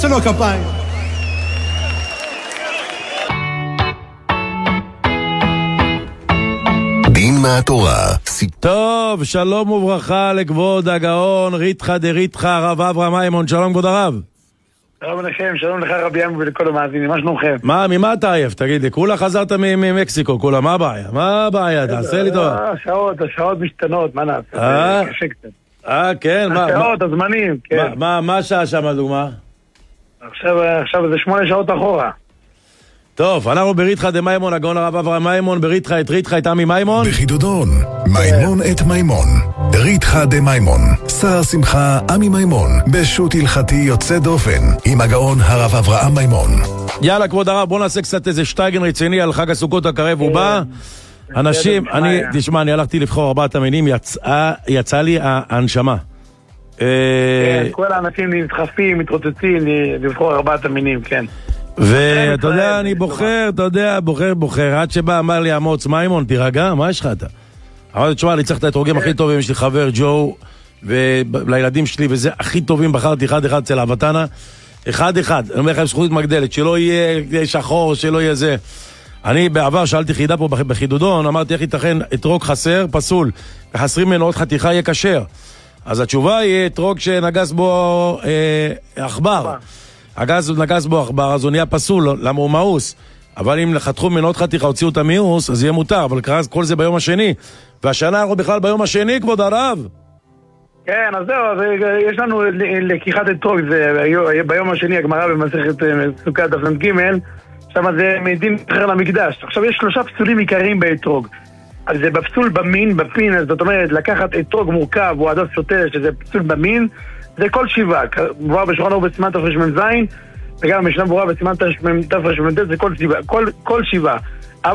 אצלנו כפיים. דין מהתורה. טוב, שלום וברכה לכבוד הגאון ריתחא דריתחא הרב אברהם מימון. שלום כבוד הרב. שלום לכם, שלום לך רבי ים ולכל המאזינים, מה שלומכם? ממה אתה עייף? תגיד לי, כולה חזרת ממקסיקו, כולה, מה הבעיה? מה הבעיה? תעשה לי טובה. השעות משתנות, מה נעשה? קשה קצת. כן, השעות, הזמנים, כן. מה השעה שם הדוגמה? עכשיו זה 8 שעות אחורה. טוב, אנחנו בריתחא דמימון, הגאון הרב אברהם מימון, בריתחא את ריתחא את עמי מימון. בחידודון, מימון את מימון, ריתחא דמימון, שר שמחה עמי מימון, בשו"ת הלכתי יוצא דופן, עם הגאון הרב אברהם מימון. יאללה כבוד הרב, בוא נעשה קצת איזה שטייגן רציני על חג הסוכות הקרב ובא. אנשים, תשמע, אני הלכתי לבחור 4 המינים, יצא לי הנשמה. כל האנשים נדחפים, מתרוצצים לבחור 4 המינים, כן. ואתה יודע, אני בוחר, אתה יודע, בוחר, עד שבא אמר לי אמוץ מימון, תירגע, מה יש לך אתה? אמרתי, תשמע, אני צריך את האתרוגים הכי טובים, יש לי חבר ג'ו, ולילדים שלי, וזה הכי טובים, בחרתי 1-1 אצל אבטנה, 1-1, אני אומר לך, עם זכות מגדלת, שלא יהיה שחור, שלא יהיה זה. אני בעבר שאלתי חידה פה בחידודון, אמרתי, איך ייתכן, אתרוג חסר, פסול, וחסרים ממנו עוד חתיכה, יהיה כשר. אז התשובה היא, אתרוג שנגס בו עכבר. נגס בו עכבר, אז הוא נהיה פסול, למה הוא מאוס. אבל אם חתכו ממנו עוד חתיכה, הוציאו את המיאוס, אז יהיה מותר, אבל קרה כל זה ביום השני. והשנה אנחנו בכלל ביום השני, כבוד הרב. כן, אז זהו, יש לנו לקיחת אתרוג, זה ביום השני, הגמרא במסכת סוכת דף ג', שם זה מדין אחר למקדש. עכשיו יש 3 פסולים עיקריים באתרוג. אז זה בפסול במין, בפין, זאת אומרת, לקחת אתרוג מורכב, הוא הדף סוטר, שזה פסול במין, זה כל שבעה, ברורה בשולחן ערוך בסימן תרמ"ז, וגם משנה ברורה בסימן תרמ"ט, זה כל שבעה.